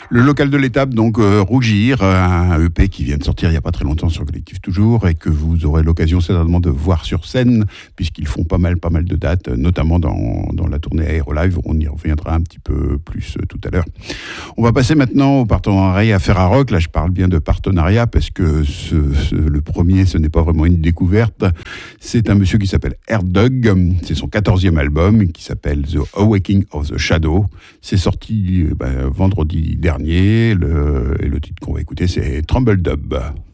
Le local de l'étape, donc Rougir, un EP qui vient de sortir il n'y a pas très longtemps sur Collectif Toujours et que vous aurez l'occasion certainement de voir sur scène puisqu'ils font pas mal de dates, notamment dans la tournée Aérolive. On y reviendra un petit peu plus tout à l'heure. On va passer maintenant au partenariat à Ferrarock. Là, je parle bien de partenariat parce que le premier, ce n'est pas vraiment une découverte. C'est un monsieur qui s'appelle Erdug. C'est son 14e album qui s'appelle The Awakening of the Shadow. C'est sorti vendredi dernier. Et le titre qu'on va écouter, c'est Trumble Dub.